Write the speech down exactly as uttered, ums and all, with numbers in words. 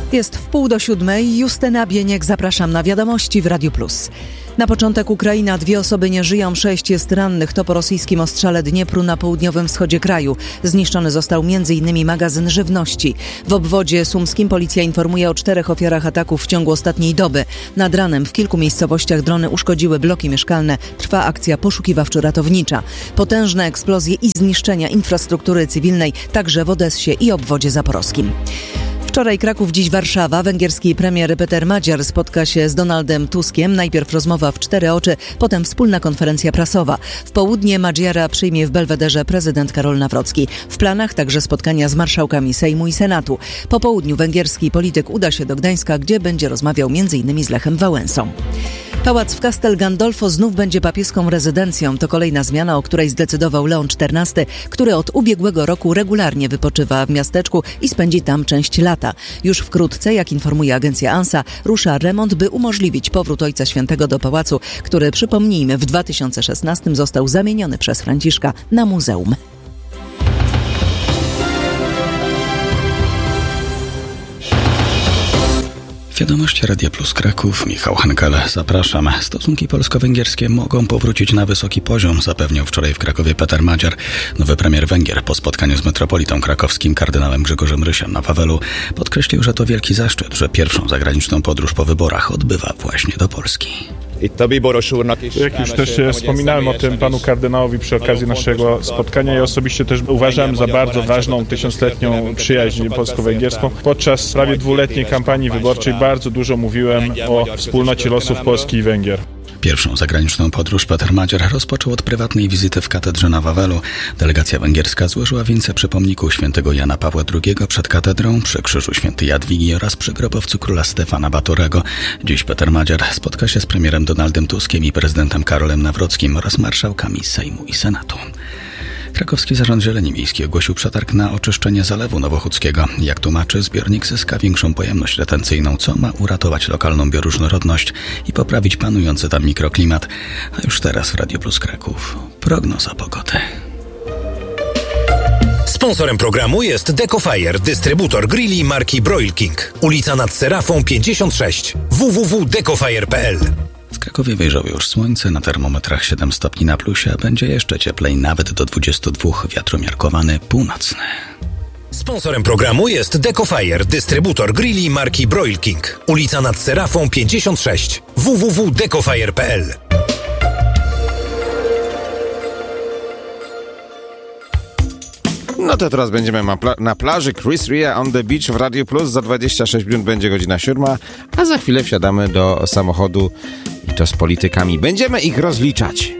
Jest w pół do siódmej. Justyna Bieniek, zapraszam na Wiadomości w Radiu Plus. Na początek Ukraina. Dwie osoby nie żyją, sześć jest rannych. To po rosyjskim ostrzale Dniepru na południowym wschodzie kraju. Zniszczony został między innymi magazyn żywności. W obwodzie sumskim policja informuje o czterech ofiarach ataków w ciągu ostatniej doby. Nad ranem w kilku miejscowościach drony uszkodziły bloki mieszkalne. Trwa akcja poszukiwawczo-ratownicza. Potężne eksplozje i zniszczenia infrastruktury cywilnej także w Odessie i obwodzie zaporowskim. Wczoraj Kraków, dziś Warszawa. Węgierski premier Peter Magyar spotka się z Donaldem Tuskiem. Najpierw rozmowa w cztery oczy, potem wspólna konferencja prasowa. W południe Magyara przyjmie w Belwederze prezydent Karol Nawrocki. W planach także spotkania z marszałkami Sejmu i Senatu. Po południu węgierski polityk uda się do Gdańska, gdzie będzie rozmawiał między innymi z Lechem Wałęsą. Pałac w Castel Gandolfo znów będzie papieską rezydencją. To kolejna zmiana, o której zdecydował Leon czternasty, który od ubiegłego roku regularnie wypoczywa w miasteczku i spędzi tam część lata. Już wkrótce, jak informuje agencja ANSA, rusza remont, by umożliwić powrót Ojca Świętego do pałacu, który, przypomnijmy, w dwa tysiące szesnastym został zamieniony przez Franciszka na muzeum. Wiadomości Radia Plus Kraków, Michał Henkel, zapraszam. Stosunki polsko-węgierskie mogą powrócić na wysoki poziom, zapewniał wczoraj w Krakowie Peter Magyar, nowy premier Węgier. Po spotkaniu z metropolitą krakowskim kardynałem Grzegorzem Rysiem na Wawelu podkreślił, że to wielki zaszczyt, że pierwszą zagraniczną podróż po wyborach odbywa właśnie do Polski. Jak już też wspominałem o tym panu kardynałowi przy okazji naszego spotkania, ja osobiście też uważałem za bardzo ważną tysiącletnią przyjaźń polsko-węgierską. Podczas prawie dwuletniej kampanii wyborczej bardzo dużo mówiłem o wspólnocie losów Polski i Węgier. Pierwszą zagraniczną podróż Peter Magyar rozpoczął od prywatnej wizyty w katedrze na Wawelu. Delegacja węgierska złożyła wieńce przy pomniku świętego Jana Pawła drugiego przed katedrą, przy krzyżu świętej Jadwigi oraz przy grobowcu króla Stefana Batorego. Dziś Peter Magyar spotka się z premierem Donaldem Tuskiem i prezydentem Karolem Nawrockim oraz marszałkami Sejmu i Senatu. Krakowski Zarząd Zieleni Miejskiej ogłosił przetarg na oczyszczenie Zalewu Nowochódzkiego. Jak tłumaczy, zbiornik zyska większą pojemność retencyjną, co ma uratować lokalną bioróżnorodność i poprawić panujący tam mikroklimat. A już teraz w Radiu Plus Kraków prognoza pogody. Sponsorem programu jest Decofire, dystrybutor grilli marki Broil King. Ulica nad Serafą pięćdziesiąt sześć. w w w kropka decofire kropka p l. W Krakowie wyjrzało już słońce, na termometrach siedem stopni na plusie, a będzie jeszcze cieplej, nawet do dwudziestu dwóch, wiatr umiarkowany północny. Sponsorem programu jest Decofire, dystrybutor grilli marki Broil King. Ulica nad Serafą pięćdziesiąt sześć. w w w kropka decofire kropka p l. No to teraz będziemy na, pla- na plaży Chris Rea on the Beach w Radio Plus. Za dwadzieścia sześć minut będzie godzina siódma, a za chwilę wsiadamy do samochodu i to z politykami. Będziemy ich rozliczać.